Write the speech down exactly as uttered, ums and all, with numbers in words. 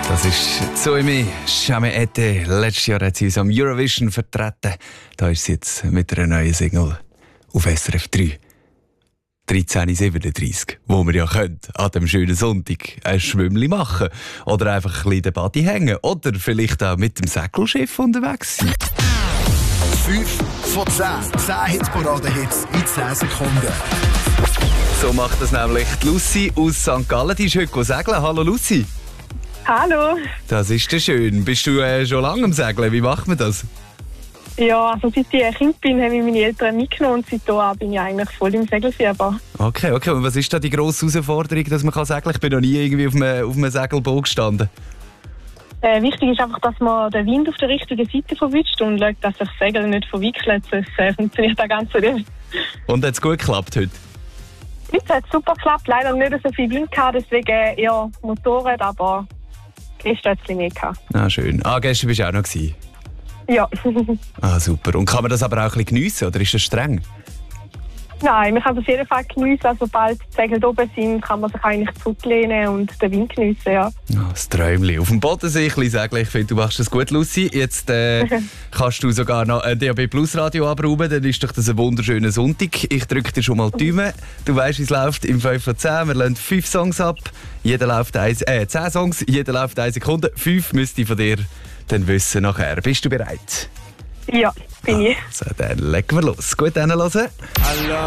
Das ist Zoe Jamais été. Letztes Jahr hat sie uns am Eurovision vertreten. Da ist sie jetzt mit einer neuen Single auf S R F drei. dreizehn Uhr siebenunddreißig, wo wir ja können, an dem schönen Sonntag ein Schwimmli machen oder einfach ein bisschen den Body hängen oder vielleicht auch mit dem Segelschiff unterwegs sein. fünf von zehn. zehn Hitparade-Hits in zehn Sekunden. So macht das nämlich die Lucy aus Sankt Gallen. Die ist heute segeln. Hallo Lucy. Hallo. Das ist ja schön. Bist du äh, schon lange am Segeln? Wie macht man das? Ja, also seit ich ein Kind bin, habe ich meine Eltern mitgenommen und seitdem bin ich eigentlich voll im Segelfieber. Okay, okay. Und was ist da die grosse Herausforderung, dass man kann segeln kann? Ich bin noch nie irgendwie auf einem, auf einem Segelboot gestanden. Äh, wichtig ist einfach, dass man den Wind auf der richtigen Seite verwischt und schaut, dass sich das Segel nicht verwickelt. Das äh, funktioniert auch ganz so gut. Und hat es gut geklappt heute? Heute hat es super geklappt, leider nicht so viel Wind gehabt, deswegen eher Motorrad, aber gestern hat es ein bisschen mehr gehabt. Ah, schön. Ah, gestern bist du auch noch gewesen. Ja. Ah, super. Und kann man das aber auch ein bisschen geniessen, oder ist das streng? Nein, man kann es auf jeden Fall geniessen. Also, sobald die Segel oben sind, kann man sich eigentlich zurücklehnen und den Wind geniessen, ja. Oh, das Träumchen. Auf dem Bodensee ein bisschen segeln. Ich finde, du machst das gut, Lucy. Jetzt äh, kannst du sogar noch ein D A B Plus Radio abrufen, dann ist doch das ein wunderschöner Sonntag. Ich drücke dir schon mal die Daumen. Du weißt, wie es läuft im fünf von zehn. Wir lassen fünf Songs ab. Jeder läuft ein, äh, zehn Songs, jeder läuft eine Sekunde. Fünf müsste ich von dir dann wissen nachher. Bist du bereit? Ja, bin ich. Also, dann legen wir los. Gut, dann hören.